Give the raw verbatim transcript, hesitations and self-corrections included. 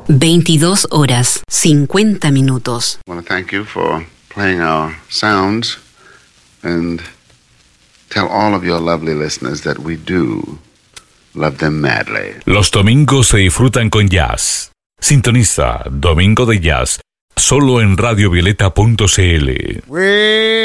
veintidós horas, cincuenta minutos. I want to thank you for playing our sounds and tell all of your lovely listeners that we do love them madly. Los domingos se disfrutan con jazz. Sintoniza Domingo de Jazz solo en radio violeta punto c l.